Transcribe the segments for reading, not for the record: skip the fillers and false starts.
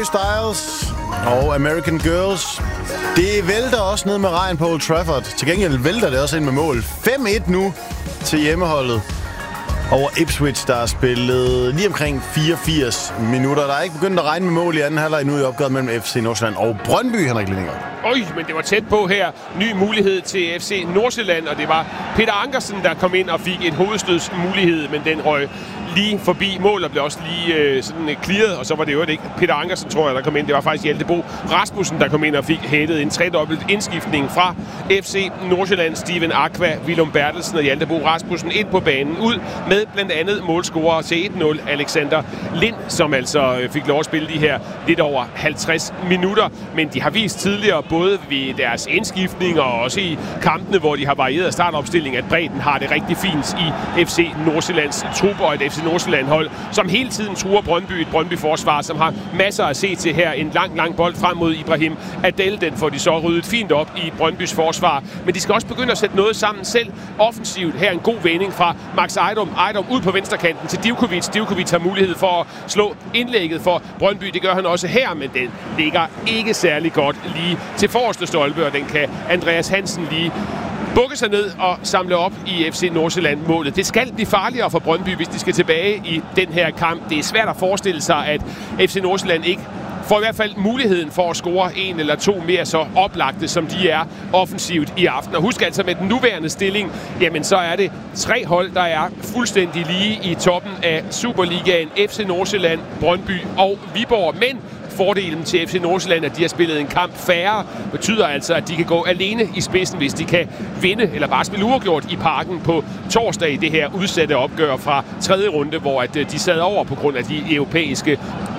Styles og American Girls. Det vælter også ned med regn på Old Trafford. Til gengæld vælter det også ind med mål. 5-1 nu til hjemmeholdet over Ipswich, der har spillet lige omkring 84 minutter. Der er ikke begyndt at regne med mål i anden halvleg nu i opgøret mellem FC Nordsjælland og Brøndby, Henrik Lindinger. Men det var tæt på her. Ny mulighed til FC Nordsjælland, og det var Peter Ankersen, der kom ind og fik en hovedstødsmulighed, men den røg lige forbi mål og blev også lige clearet, og så var det jo ikke Peter Ankersen, tror jeg, der kom ind. Det var faktisk Hjalte Bo Rasmussen, der kom ind og fik hættet en tredobbelt indskiftning fra FC Nordsjælland. Steven Aqua, Willum Bertelsen og Hjalte Bo Rasmussen ind på banen ud med blandt andet målscorer til 1-0 Alexander Lind, som altså fik lov at spille de her lidt over 50 minutter. Men de har vist tidligere, både ved deres indskiftning og også i kampene, hvor de har varieret startopstilling, at bredden har det rigtig fint i FC Nordsjællands trup, og et FC Nordsjælland-hold, som hele tiden truer Brøndby, et Brøndby-forsvar, som har masser at se til her. En lang bold frem mod Ibrahim Adel, den får de så ryddet fint op i Brøndbys forsvar. Men de skal også begynde at sætte noget sammen selv offensivt. Her en god vending fra Max Ejdom ud på venstrekanten til Divkovic. Divkovic har mulighed for at slå indlægget for Brøndby. Det gør han også her, men den ligger ikke særlig godt lige til forreste stolpe, og den kan Andreas Hansen lige bukke sig ned og samle op i FC Nordsjælland-målet. Det skal blive farligere for Brøndby, hvis de skal tilbage i den her kamp. Det er svært at forestille sig, at FC Nordsjælland ikke får i hvert fald muligheden for at score en eller to mere så oplagte, som de er offensivt i aften. Og husk altså, med den nuværende stilling, jamen så er det 3 hold, der er fuldstændig lige i toppen af Superligaen. FC Nordsjælland, Brøndby og Viborg. Men fordelen til FC Nordsjælland, at de har spillet en kamp færre, betyder altså, at de kan gå alene i spidsen, hvis de kan vinde eller bare spille uafgjort i Parken på torsdag i det her udsatte opgør fra 3. runde, hvor at de sad over på grund af de europæiske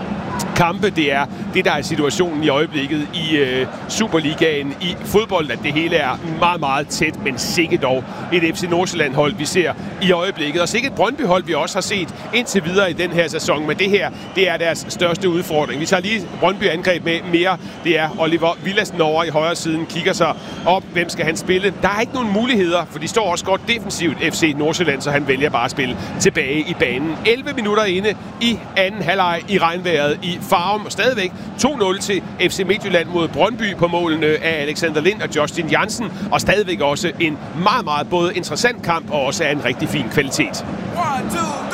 kampe. Det er det, der er situationen i øjeblikket i Superligaen i fodbold, at det hele er meget, meget tæt, men sikkert dog et FC Nordsjælland-hold, vi ser i øjeblikket. Og sikkert et Brøndby-hold, vi også har set indtil videre i den her sæson, men det her, det er deres største udfordring. Vi tager lige Brøndby-angreb med mere. Det er Oliver Villassen over i højre siden, kigger sig op. Hvem skal han spille? Der er ikke nogen muligheder, for de står også godt defensivt FC Nordsjælland, så han vælger bare at spille tilbage i banen. 11 minutter inde i anden halvleg i regnvejret i Farum, og stadigvæk 2-0 til FC Midtjylland mod Brøndby på målene af Alexander Lind og Justin Jansen, og stadigvæk også en meget, meget både interessant kamp og også af en rigtig fin kvalitet. 1, 2, 3.